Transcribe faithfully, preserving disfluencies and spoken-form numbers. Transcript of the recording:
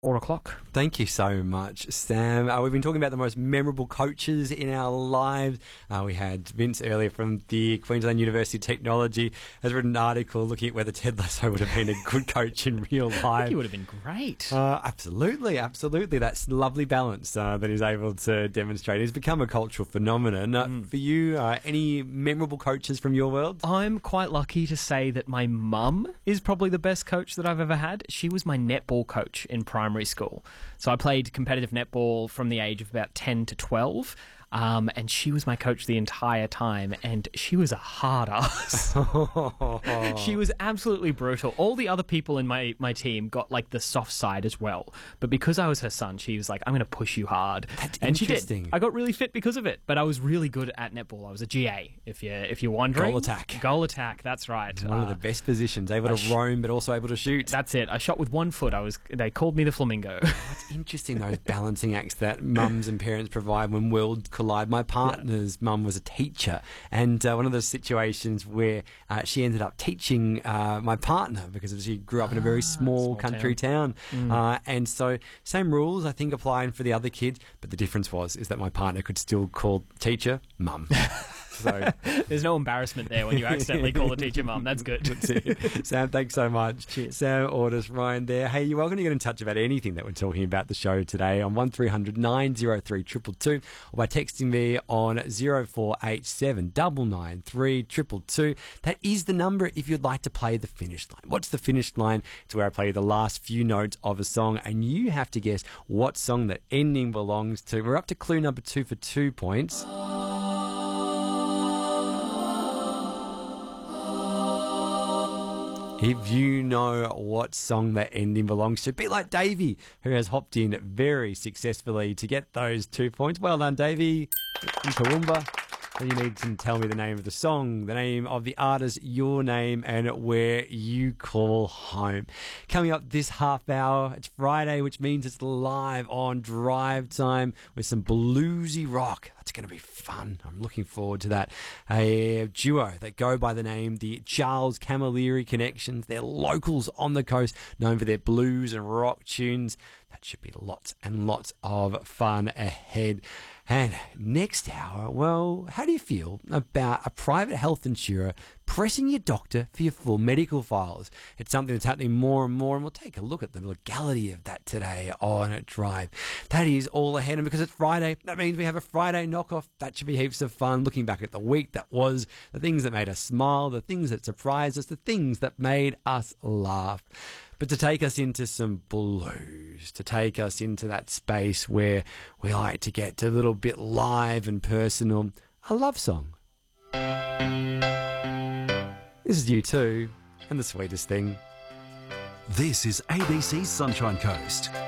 four o'clock. Thank you so much, Sam. Uh, we've been talking about the most memorable coaches in our lives. Uh, we had Vince earlier from the Queensland University of Technology has written an article looking at whether Ted Lasso would have been a good coach in real life. I think he would have been great. Uh, absolutely, absolutely. That's lovely balance uh, that he's able to demonstrate. He's become a cultural phenomenon. Uh, Mm. For you, uh, any memorable coaches from your world? I'm quite lucky to say that my mum is probably the best coach that I've ever had. She was my netball coach in primary school. So I played competitive netball from the age of about ten to twelve. Um, and she was my coach the entire time, and she was a hard ass. She was absolutely brutal. All the other people in my, my team got like the soft side as well, but because I was her son, she was like, "I'm going to push you hard." That's and interesting. She did. I got really fit because of it, but I was really good at netball. I was a G A, if you if you're wondering. Goal attack. Goal attack. That's right. One Uh, of the best positions, able to sh- roam but also able to shoot. That's it. I shot with one foot. I was. They called me the flamingo. It's interesting, those balancing acts that mums and parents provide when worlds collide. My partner's mum was a teacher, and uh, one of those situations where uh, she ended up teaching uh, my partner because she grew up in a very small, small country town. Uh, and so same rules, I think, applying for the other kids, but the difference was is that my partner could still call teacher mum. So There's no embarrassment there when you accidentally call a teacher mum. That's good. That's it. Sam, thanks so much. Cheers. Sam Ordis, Ryan there. Hey, you're welcome to get in touch about anything that we're talking about the show today on one three hundred nine oh three two two two or by texting me on zero four eight seven nine nine three two two two. That is the number if you'd like to play the finish line. What's the finish line? It's where I play the last few notes of a song and you have to guess what song that ending belongs to. We're up to clue number two for two points. If you know what song that ending belongs to, be like Davey, who has hopped in very successfully to get those two points. Well done, Davey. In Toowoomba. Then you need to tell me the name of the song, the name of the artist, your name, and where you call home. Coming up this half hour, it's Friday, which means it's live on Drive Time with some bluesy rock. That's going to be fun. I'm looking forward to that. A duo that go by the name the Charles Camilleri Connections. They're locals on the coast, known for their blues and rock tunes. That should be lots and lots of fun ahead. And next hour, well, how do you feel about a private health insurer pressing your doctor for your full medical files? It's something that's happening more and more, and we'll take a look at the legality of that today on Drive. That is all ahead, and because it's Friday, that means we have a Friday knockoff. That should be heaps of fun, looking back at the week that was, the things that made us smile, the things that surprised us, the things that made us laugh. But to take us into some blues, to take us into that space where we like to get a little bit live and personal, a love song. This is U two and The Sweetest Thing. This is A B C's Sunshine Coast.